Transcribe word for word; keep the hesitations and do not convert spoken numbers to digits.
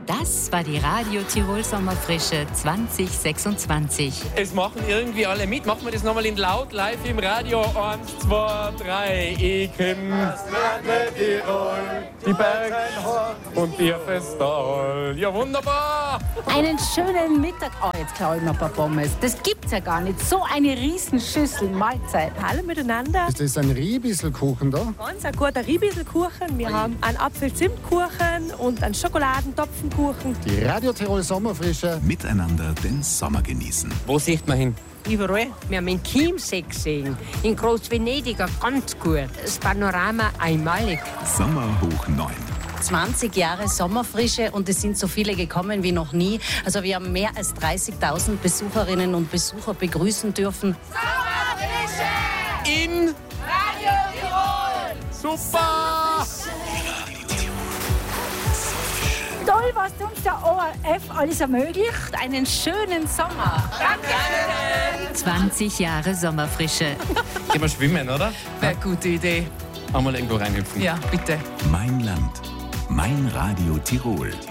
Das war die Radio Tirol Sommerfrische zwanzig sechsundzwanzig. Es machen irgendwie alle mit. Machen wir das nochmal in laut, live im Radio. Eins, zwei, drei. Ich kenn das Land Tirol, die Berge und ihr Festtal. Ja, wunderbar! Einen schönen Mittag. Oh, jetzt klaue ich mir ein paar Pommes. Das gibt's ja gar nicht. So eine Riesenschüssel Mahlzeit. Hallo miteinander. Ist das ein Riebisselkuchen da? Ganz ein guter Riebisselkuchen. Wir haben einen Apfel-Zimt-Kuchen und einen Schokoladentopfenkuchen. Die Radio Tirol Sommerfrische. Miteinander den Sommer genießen. Wo sieht man hin? Überall. Wir haben in Chiemsee gesehen, in Groß-Venedig ganz gut. Das Panorama einmalig. Sommer hoch neun. zwanzig Jahre Sommerfrische und es sind so viele gekommen wie noch nie. Also wir haben mehr als dreißigtausend Besucherinnen und Besucher begrüßen dürfen. In Radio Tirol. Super! Toll, was uns der O R F alles ermöglicht. Einen schönen Sommer. Danke. zwanzig Jahre Sommerfrische. Gehen wir schwimmen, oder? Wäre eine gute Idee. Einmal irgendwo reinhüpfen. Ja, bitte. Mein Land. Mein Radio Tirol.